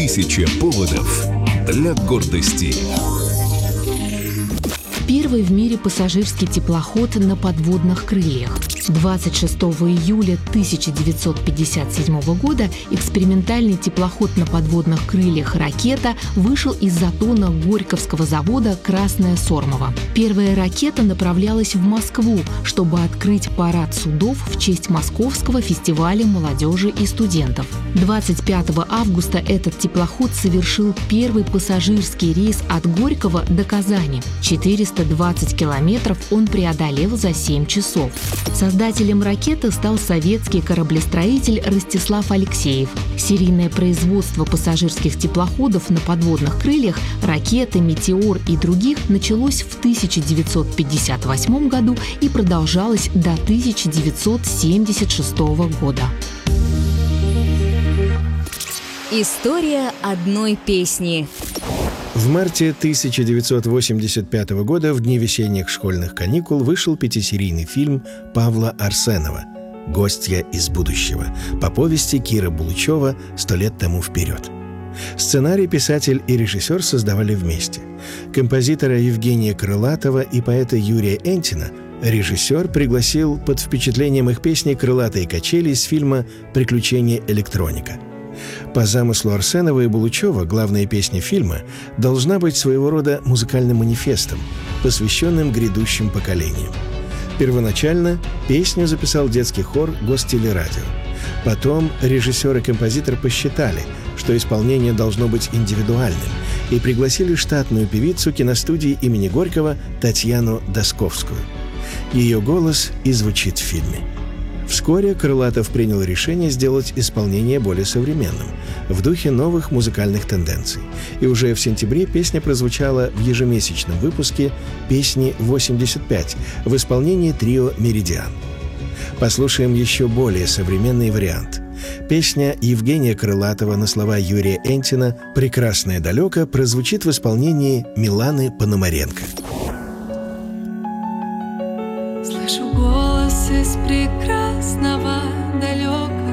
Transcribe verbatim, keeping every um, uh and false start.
Тысяча поводов для гордости. Первый в мире пассажирский теплоход на подводных крыльях. двадцать шестого июля тысяча девятьсот пятьдесят седьмого года экспериментальный теплоход на подводных крыльях «Ракета» вышел из затона Горьковского завода «Красная Сормово». Первая ракета направлялась в Москву, чтобы открыть парад судов в честь Московского фестиваля молодежи и студентов. двадцать пятого августа этот теплоход совершил первый пассажирский рейс от Горького до Казани. четыреста двадцать километров он преодолел за семь часов. Создателем ракеты стал советский кораблестроитель Ростислав Алексеев. Серийное производство пассажирских теплоходов на подводных крыльях «Ракеты», «Метеор» и других началось в тысяча девятьсот пятьдесят восьмом году и продолжалось до тысяча девятьсот семьдесят шестого года. История одной песни. В марте тысяча девятьсот восемьдесят пятого года, в дни весенних школьных каникул, вышел пятисерийный фильм Павла Арсенова «Гостья из будущего» по повести Кира Булычева «Сто лет тому вперед». Сценарий писатель и режиссер создавали вместе. Композитора Евгения Крылатова и поэта Юрия Энтина режиссер пригласил под впечатлением их песни «Крылатые качели» из фильма «Приключения электроника». По замыслу Арсенова и Булычева главная песня фильма должна быть своего рода музыкальным манифестом, посвященным грядущим поколениям. Первоначально песню записал детский хор Гостелерадио. Потом режиссер и композитор посчитали, что исполнение должно быть индивидуальным, и пригласили штатную певицу киностудии имени Горького Татьяну Досковскую. Ее голос и звучит в фильме. Вскоре Крылатов принял решение сделать исполнение более современным, в духе новых музыкальных тенденций. И уже в сентябре песня прозвучала в ежемесячном выпуске «Песни восемьдесят пять» в исполнении трио «Меридиан». Послушаем еще более современный вариант. Песня Евгения Крылатова на слова Юрия Энтина «Прекрасное далеко» прозвучит в исполнении Миланы Пономаренко. Слышу голос из прекрасного далека,